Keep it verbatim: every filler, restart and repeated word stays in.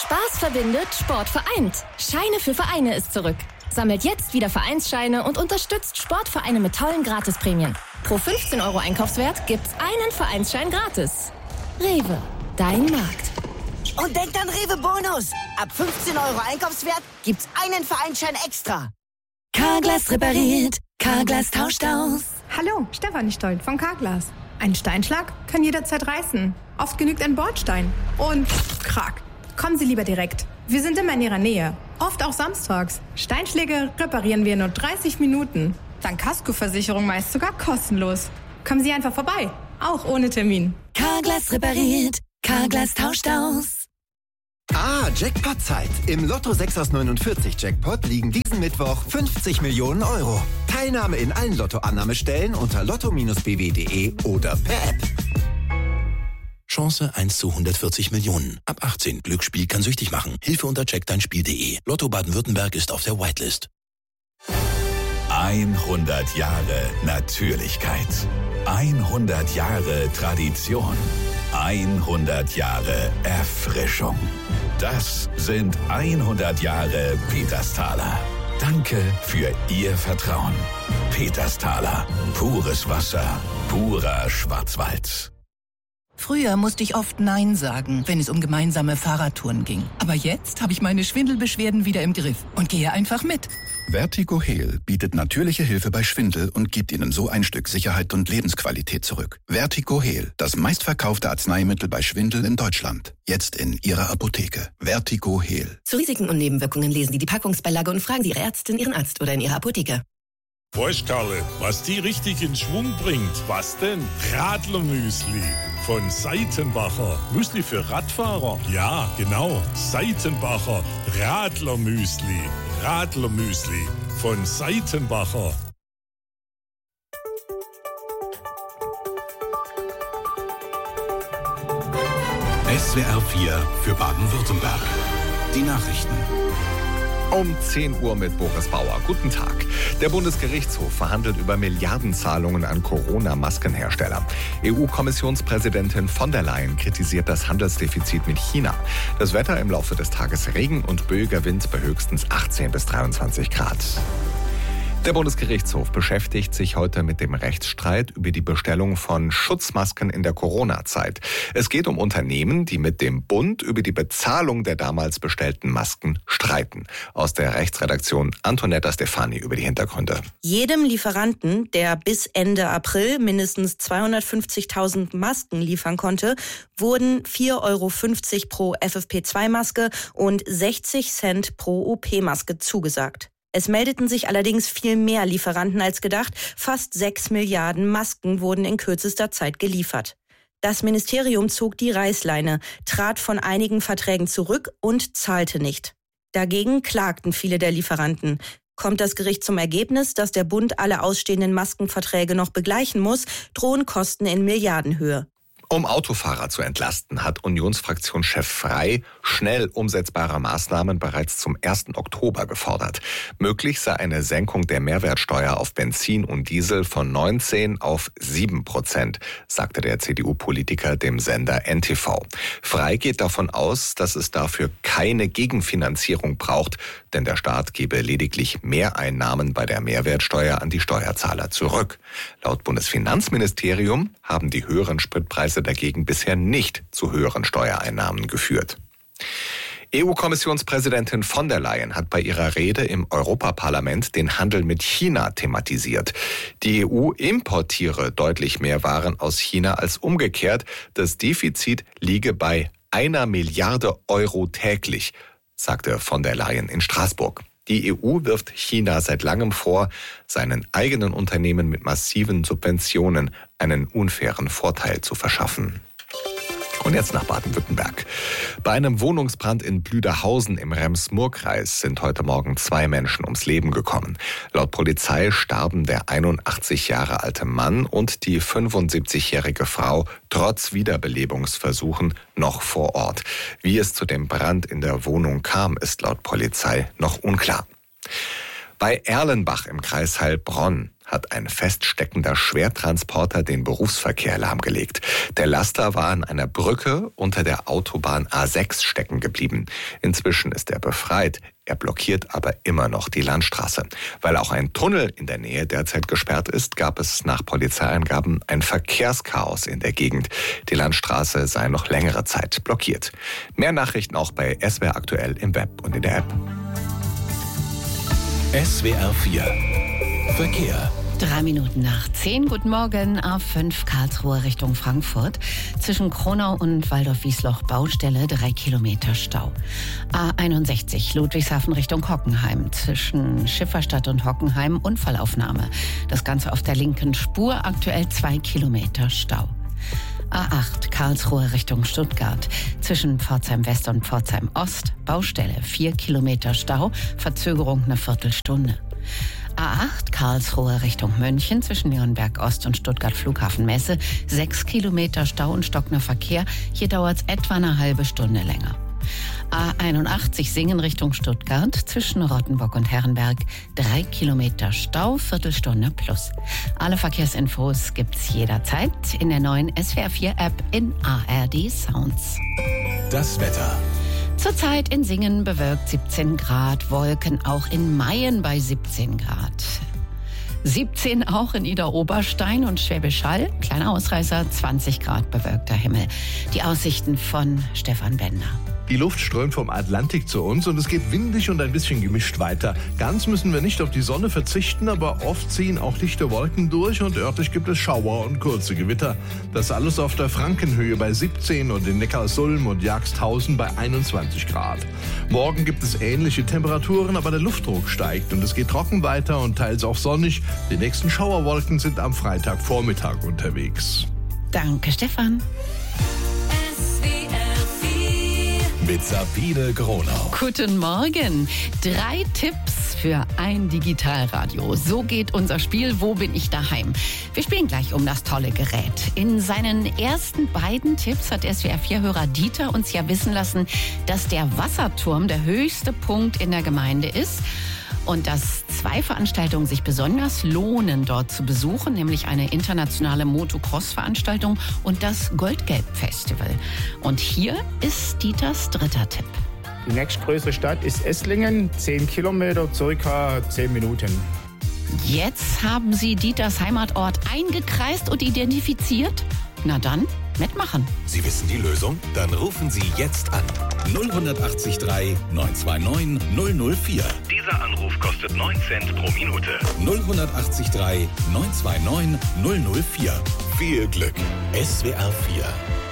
Spaß verbindet, Sport vereint. Scheine für Vereine ist zurück. Sammelt jetzt wieder Vereinsscheine und unterstützt Sportvereine mit tollen Gratisprämien. Pro fünfzehn Euro Einkaufswert gibt's einen Vereinsschein gratis. Rewe, dein Markt. Und denkt an Rewe Bonus. Ab fünfzehn Euro Einkaufswert gibt's einen Vereinsschein extra. Carglass repariert, Carglass tauscht aus. Hallo, Stefanie Stolt von Carglass. Ein Steinschlag kann jederzeit reißen. Oft genügt ein Bordstein. Und krack. Kommen Sie lieber direkt. Wir sind immer in Ihrer Nähe. Oft auch samstags. Steinschläge reparieren wir in nur dreißig Minuten. Dank Kaskoversicherung meist sogar kostenlos. Kommen Sie einfach vorbei. Auch ohne Termin. Carglass repariert, Carglass tauscht aus. Ah, Jackpot-Zeit. Im Lotto sechs aus neunundvierzig Jackpot liegen diesen Mittwoch fünfzig Millionen Euro. Teilnahme in allen Lottoannahmestellen unter lotto Bindestrich b w punkt d e oder per App. Chance eins zu hundertvierzig Millionen. Ab achtzehn. Glücksspiel kann süchtig machen. Hilfe unter check dein Spiel punkt d e. Lotto Baden-Württemberg ist auf der Whitelist. hundert Jahre Natürlichkeit. hundert Jahre Tradition. hundert Jahre Erfrischung. Das sind hundert Jahre Petersthaler. Danke für Ihr Vertrauen. Petersthaler. Pures Wasser. Purer Schwarzwald. Früher musste ich oft Nein sagen, wenn es um gemeinsame Fahrradtouren ging. Aber jetzt habe ich meine Schwindelbeschwerden wieder im Griff und gehe einfach mit. Vertigo Heal bietet natürliche Hilfe bei Schwindel und gibt Ihnen so ein Stück Sicherheit und Lebensqualität zurück. Vertigo Heal, das meistverkaufte Arzneimittel bei Schwindel in Deutschland. Jetzt in Ihrer Apotheke. Vertigo Heal. Zu Risiken und Nebenwirkungen lesen Sie die Packungsbeilage und fragen Sie Ihre Ärztin, Ihren Arzt oder in Ihrer Apotheke. Weißt Karle, was die richtig in Schwung bringt? Was denn? Radlermüsli von Seitenbacher. Müsli für Radfahrer? Ja, genau. Seitenbacher Radlermüsli. Radlermüsli von Seitenbacher. S W R vier für Baden-Württemberg. Die Nachrichten. Um zehn Uhr mit Boris Bauer. Guten Tag. Der Bundesgerichtshof verhandelt über Milliardenzahlungen an Corona-Maskenhersteller. E U-Kommissionspräsidentin von der Leyen kritisiert das Handelsdefizit mit China. Das Wetter im Laufe des Tages Regen und böiger Wind bei höchstens achtzehn bis dreiundzwanzig Grad. Der Bundesgerichtshof beschäftigt sich heute mit dem Rechtsstreit über die Bestellung von Schutzmasken in der Corona-Zeit. Es geht um Unternehmen, die mit dem Bund über die Bezahlung der damals bestellten Masken streiten. Aus der Rechtsredaktion Antonetta Stefani über die Hintergründe. Jedem Lieferanten, der bis Ende April mindestens zweihundertfünfzigtausend Masken liefern konnte, wurden vier Euro fünfzig pro F F P zwei Maske und sechzig Cent pro O P-Maske zugesagt. Es meldeten sich allerdings viel mehr Lieferanten als gedacht. Fast sechs Milliarden Masken wurden in kürzester Zeit geliefert. Das Ministerium zog die Reißleine, trat von einigen Verträgen zurück und zahlte nicht. Dagegen klagten viele der Lieferanten. Kommt das Gericht zum Ergebnis, dass der Bund alle ausstehenden Maskenverträge noch begleichen muss, drohen Kosten in Milliardenhöhe. Um Autofahrer zu entlasten, hat Unionsfraktionschef Frey schnell umsetzbare Maßnahmen bereits zum ersten Oktober gefordert. Möglich sei eine Senkung der Mehrwertsteuer auf Benzin und Diesel von neunzehn auf sieben Prozent, sagte der C D U-Politiker dem Sender N T V. Frey geht davon aus, dass es dafür keine Gegenfinanzierung braucht, denn der Staat gebe lediglich Mehreinnahmen bei der Mehrwertsteuer an die Steuerzahler zurück. Laut Bundesfinanzministerium haben die höheren Spritpreise dagegen bisher nicht zu höheren Steuereinnahmen geführt. E U-Kommissionspräsidentin von der Leyen hat bei ihrer Rede im Europaparlament den Handel mit China thematisiert. Die E U importiere deutlich mehr Waren aus China als umgekehrt. Das Defizit liege bei einer Milliarde Euro täglich, sagte von der Leyen in Straßburg. Die E U wirft China seit langem vor, seinen eigenen Unternehmen mit massiven Subventionen einen unfairen Vorteil zu verschaffen. Und jetzt nach Baden-Württemberg. Bei einem Wohnungsbrand in Blüderhausen im Rems-Murr-Kreis sind heute Morgen zwei Menschen ums Leben gekommen. Laut Polizei starben der einundachtzig Jahre alte Mann und die fünfundsiebzigjährige Frau trotz Wiederbelebungsversuchen noch vor Ort. Wie es zu dem Brand in der Wohnung kam, ist laut Polizei noch unklar. Bei Erlenbach im Kreis Heilbronn hat ein feststeckender Schwertransporter den Berufsverkehr lahmgelegt. Der Laster war an einer Brücke unter der Autobahn A sechs stecken geblieben. Inzwischen ist er befreit. Er blockiert aber immer noch die Landstraße. Weil auch ein Tunnel in der Nähe derzeit gesperrt ist, gab es nach Polizeiangaben ein Verkehrschaos in der Gegend. Die Landstraße sei noch längere Zeit blockiert. Mehr Nachrichten auch bei S W R aktuell im Web und in der App. S W R vier Verkehr. Drei Minuten nach zehn. Guten Morgen. A fünf Karlsruhe Richtung Frankfurt. Zwischen Kronau und Waldorf-Wiesloch Baustelle drei Kilometer Stau. A einundsechzig Ludwigshafen Richtung Hockenheim. Zwischen Schifferstadt und Hockenheim Unfallaufnahme. Das Ganze auf der linken Spur. Aktuell zwei Kilometer Stau. A acht Karlsruhe Richtung Stuttgart. Zwischen Pforzheim West und Pforzheim Ost. Baustelle vier Kilometer Stau. Verzögerung eine Viertelstunde. A acht Karlsruhe Richtung München zwischen Nürnberg Ost und Stuttgart Flughafen Messe. Sechs Kilometer Stau und stockender Verkehr. Hier dauert es etwa eine halbe Stunde länger. A einundachtzig Singen Richtung Stuttgart zwischen Rottenburg und Herrenberg. Drei Kilometer Stau, Viertelstunde plus. Alle Verkehrsinfos gibt's jederzeit in der neuen S W R vier App in A R D Sounds. Das Wetter. Zurzeit in Singen bewölkt siebzehn Grad, Wolken auch in Mayen bei siebzehn Grad. siebzehn auch in Idar-Oberstein und Schwäbisch Hall. Kleiner Ausreißer, zwanzig Grad bewölkter Himmel. Die Aussichten von Stefan Bender. Die Luft strömt vom Atlantik zu uns und es geht windig und ein bisschen gemischt weiter. Ganz müssen wir nicht auf die Sonne verzichten, aber oft ziehen auch dichte Wolken durch und örtlich gibt es Schauer und kurze Gewitter. Das alles auf der Frankenhöhe bei siebzehn und in Neckarsulm und Jagsthausen bei einundzwanzig Grad. Morgen gibt es ähnliche Temperaturen, aber der Luftdruck steigt und es geht trocken weiter und teils auch sonnig. Die nächsten Schauerwolken sind am Freitagvormittag unterwegs. Danke, Stefan. Mit Sabine Gronau. Guten Morgen. Drei Tipps für ein Digitalradio. So geht unser Spiel Wo bin ich daheim? Wir spielen gleich um das tolle Gerät. In seinen ersten beiden Tipps hat S W R vier Hörer Dieter uns ja wissen lassen, dass der Wasserturm der höchste Punkt in der Gemeinde ist. Und dass zwei Veranstaltungen sich besonders lohnen, dort zu besuchen, nämlich eine internationale Motocross-Veranstaltung und das Goldgelb-Festival. Und hier ist Dieters dritter Tipp. Die nächstgrößere Stadt ist Esslingen, zehn Kilometer, circa zehn Minuten. Jetzt haben Sie Dieters Heimatort eingekreist und identifiziert? Na dann, mitmachen. Sie wissen die Lösung? Dann rufen Sie jetzt an. null acht drei neun zwei neun null null vier. Dieser Anruf kostet neun Cent pro Minute. null acht drei neun zwei neun null null vier. Viel Glück. S W R vier.